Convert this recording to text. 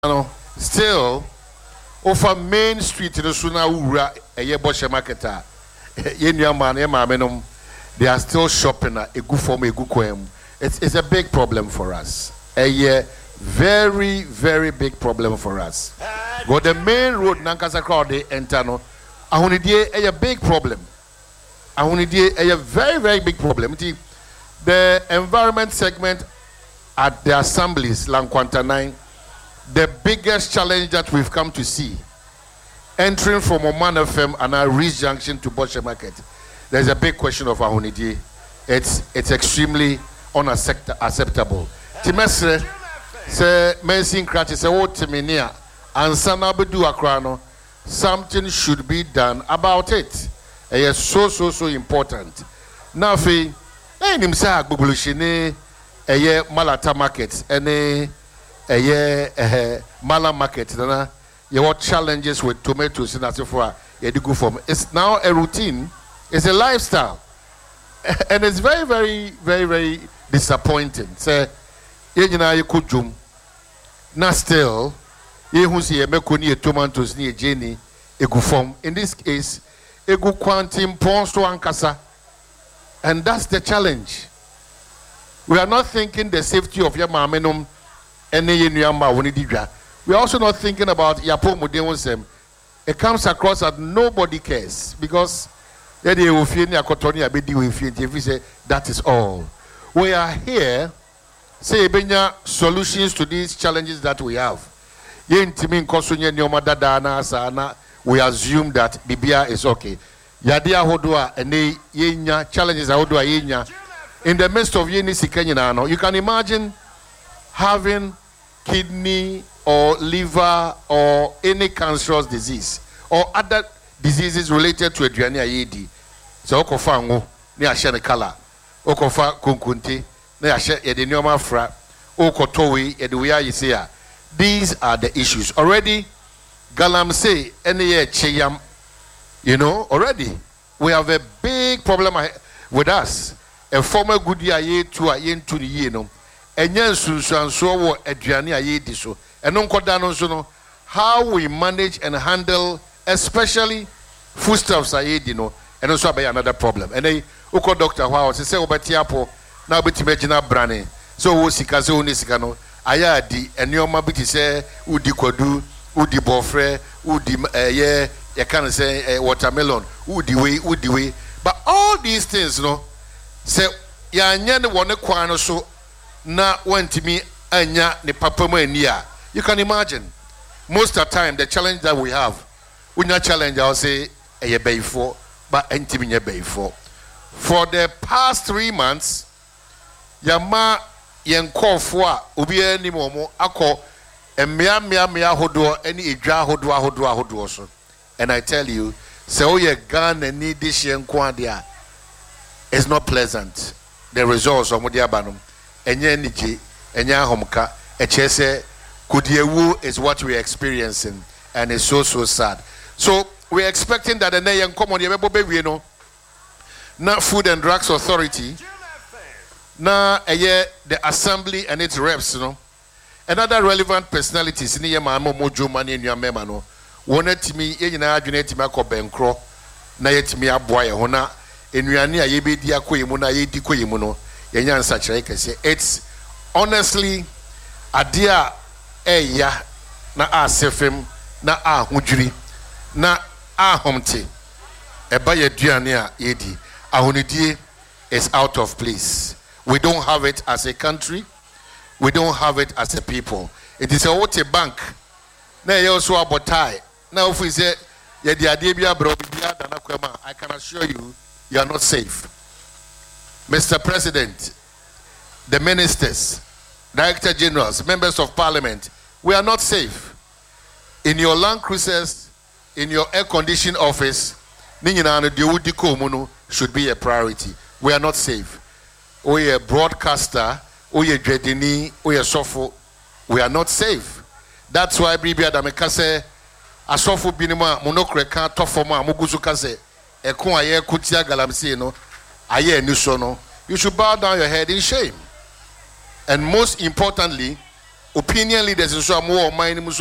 still over Main Street in the Suna Ura a Yebosha Marketa. They are still shopping at a good form, a good quem. It's a big problem for us. A very, very big problem for us. But the main road, Nankasa crowd, they enter no. A big problem. A very, very big problem. The environment segment at the assemblies, Lankwanta 9, the biggest challenge that we've come to see, entering from Oman FM and our Reach Junction to Boshe Market, there's a big question of Ahunidie. It's extremely unacceptable. Timesre say Mensing Kratch say what Timinia and Sanabedu Akrano, something should be done about it. It is so important. Now fi nimsa agbulushine eye Malata Market ene eye Mala Market na your challenges with tomatoes in Asifua Yedigu form. It's now a routine, it's a lifestyle. And it's very disappointing. Say yejina yekujum na still yehusi yemekoni tomatoes ni ejeni egu form. In this case egu quantum ponso ankasa. And that's the challenge. We are not thinking the safety of Yamamenum and Yama Wonidija. We are also not thinking about Yapo Mudewonsem. It comes across that nobody cares because that is all. We are here, say Benya solutions to these challenges that we have. We assume that Bibia is okay. Yadia Hodua and Yenya challenges Hodua Yenya. In the midst of Yeni Sikenyano, you can imagine having kidney or liver or any cancerous disease or other diseases related to Adriania Yedi. So Okofango, near Shenekala, Okofa Kunkunti, near Edenioma Fra, Okotowi, Eduya Yisea. These are the issues. Already, Galam say, any Cheyam. You know, already we have a big problem with us. A former good year to a yen to the year, and yes, so Adriani aye diso. And no how we manage and handle, especially foodstuffs aye dino, and also by another problem. And they uko doctor wow say obatiapo now bit imagine brane. So wo sika se oni sika no aya di enioma bit say udi kwadu, udi bofre, udi you can say watermelon, woody way. But all these things, say, ya nyane one kwano so na went to me anya ni papa niya. You can imagine. Most of the time, the challenge that we have, we not challenge, I'll say, a bay for, but intimate bay for. For the past 3 months, Yama Yanko for Ubi any momo, ako, and mea hodo, any idra hodo so. And I tell you, so your gun and need this young quandia is not pleasant. The results of Mudiabanum, and Yaniji, and Yahomka, a chese, Kudiewu is what we're experiencing, and it's so sad. So we're expecting that the young common Yabebo, not Food and Drugs Authority, now the assembly and its reps, and other relevant personalities in Yamamo Mojo Mani and Yamemano. Wanted me, Yena Juneti Mako Bencro, Nayet Mia Boy, Hona, in Riania Yebi Diakoimuna, Yedikoimuno, Yanyan Sachake say, it's honestly a dear ya na a sefim, na a hujri, na a homte, a baye duania yedi, a hunidie is out of place. We don't have it as a country, we don't have it as a people. It is a what a bank. Na also about tie. Now, if we say, I can assure you, you are not safe. Mr. President, the ministers, Director Generals, members of Parliament, we are not safe. In your land cruisers, in your air-conditioned office, should be a priority. We are not safe. We are a broadcaster, we are Dredini, we are Sofo. We are not safe. That's why Bibi Adameka say, Asofo binima monokreka tofoma muguzukaze ekon aye kutia galamsi no aye nuso no. You should bow down your head in shame. And most importantly, opinion leaders nso a mo ɔman no mu